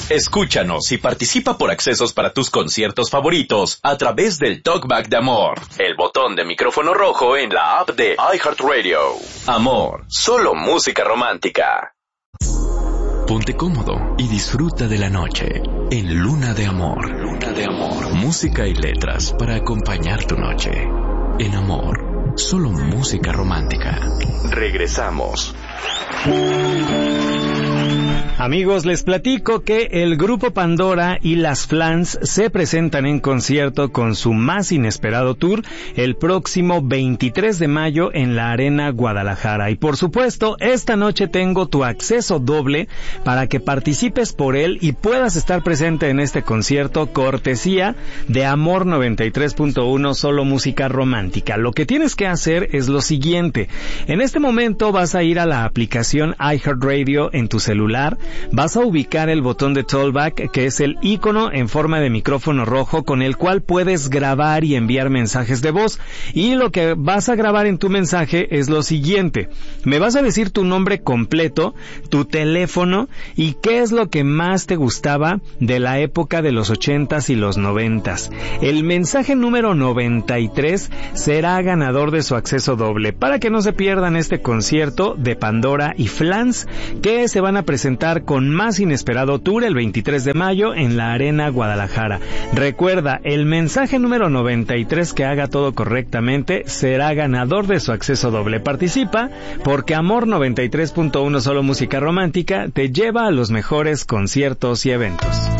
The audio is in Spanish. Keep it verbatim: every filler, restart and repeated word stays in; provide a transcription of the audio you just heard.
Escúchanos y participa por accesos para tus conciertos favoritos a través del Talkback de Amor, el botón de micrófono rojo en la app de iHeartRadio. Amor, solo música romántica. Ponte cómodo y disfruta de la noche en Luna de Amor. Luna de Amor. Música y letras para acompañar tu noche. En Amor, solo música romántica. Regresamos. Amigos, les platico que el grupo Pandora y las Flans se presentan en concierto con su más inesperado tour el próximo veintitrés de mayo en la Arena Guadalajara. Y por supuesto, esta noche tengo tu acceso doble para que participes por él y puedas estar presente en este concierto cortesía de Amor noventa y tres punto uno, solo música romántica. Lo que tienes que hacer es lo siguiente. En este momento vas a ir a la aplicación iHeartRadio en tu celular. Vas a ubicar el botón de Talkback, que es el icono en forma de micrófono rojo con el cual puedes grabar y enviar mensajes de voz. Y lo que vas a grabar en tu mensaje es lo siguiente. Me vas a decir tu nombre completo, tu teléfono y qué es lo que más te gustaba de la época de los ochentas y los noventas. El mensaje número noventa y tres será ganador de su acceso doble para que no se pierdan este concierto de Pandora y Flans que se van a presentar con más inesperado tour el veintitrés de mayo en la Arena Guadalajara. Recuerda, el mensaje número noventa y tres que haga todo correctamente será ganador de su acceso doble. Participa porque Amor noventa y tres punto uno, solo música romántica, te lleva a los mejores conciertos y eventos.